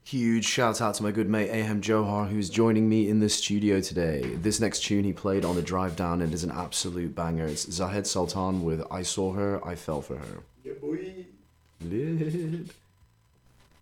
Huge shout out to my good mate Ahem Johar, who's joining me in the studio today. This next tune he played on the drive down and is an absolute banger. It's Zahed Sultan with I Saw Her, I Fell For Her. Yeah, boy. Lit.